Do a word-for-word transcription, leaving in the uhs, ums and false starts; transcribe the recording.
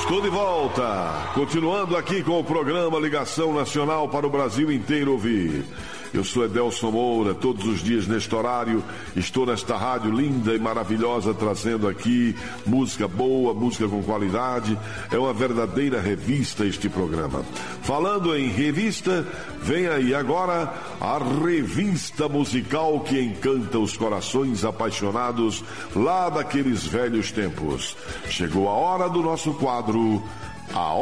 Estou de volta, continuando aqui com o programa Ligação Nacional para o Brasil inteiro ouvir. Eu sou Edelson Moura, todos os dias neste horário estou nesta rádio linda e maravilhosa trazendo aqui música boa, música com qualidade. É uma verdadeira revista este programa. Falando em revista, vem aí agora a revista musical que encanta os corações apaixonados lá daqueles velhos tempos. Chegou a hora do nosso quadro, a